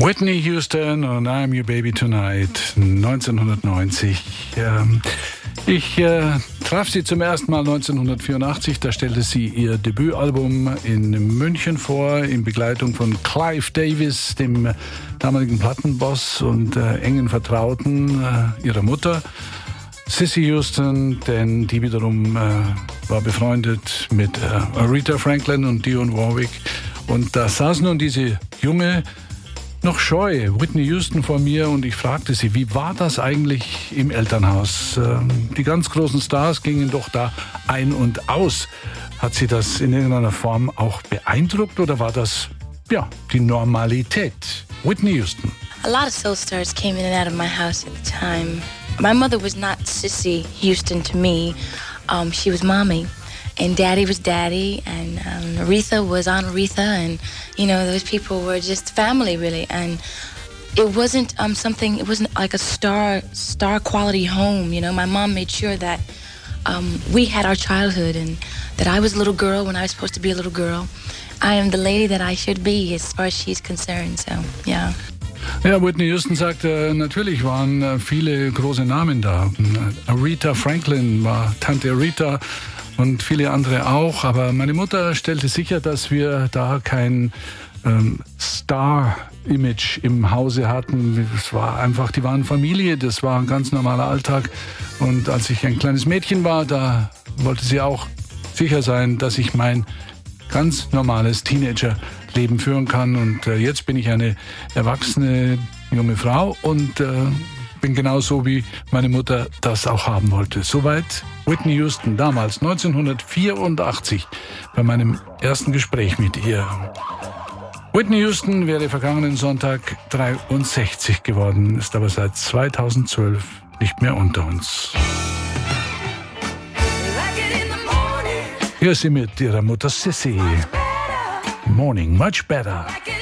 Whitney Houston und I'm Your Baby Tonight, 1990. Ich traf sie zum ersten Mal 1984. Da stellte sie ihr Debütalbum in München vor, in Begleitung von Clive Davis, dem damaligen Plattenboss und engen Vertrauten ihrer Mutter, Cissy Houston, denn die wiederum war befreundet mit Aretha Franklin und Dionne Warwick. Und da saß nun diese junge, noch scheu Whitney Houston vor mir und ich fragte sie, wie war das eigentlich im Elternhaus? Die ganz großen Stars gingen doch da ein und aus. Hat sie das in irgendeiner Form auch beeindruckt oder war das, ja, die Normalität? Whitney Houston. A lot of soul stars came in and out of my house at the time. My mother was not Cissy Houston to me. She was mommy. And Daddy was Daddy, and Aretha was Aunt Aretha, and you know those people were just family really. And it wasn't something. It wasn't like a star quality home. You know, my mom made sure that we had our childhood, and that I was a little girl when I was supposed to be a little girl. I am the lady that I should be as far as she's concerned. So yeah. Ja, Whitney Houston sagte, natürlich waren viele große Namen da. Aretha Franklin war Tante Aretha. Und viele andere auch, aber meine Mutter stellte sicher, dass wir da kein Star-Image im Hause hatten. Es war einfach, die waren Familie, das war ein ganz normaler Alltag. Und als ich ein kleines Mädchen war, da wollte sie auch sicher sein, dass ich mein ganz normales Teenager-Leben führen kann. Und jetzt bin ich eine erwachsene junge Frau und bin genauso, wie meine Mutter das auch haben wollte. Soweit Whitney Houston, damals 1984, bei meinem ersten Gespräch mit ihr. Whitney Houston wäre vergangenen Sonntag 63 geworden, ist aber seit 2012 nicht mehr unter uns. Hier ist sie mit ihrer Mutter Cissy. Morning, much better.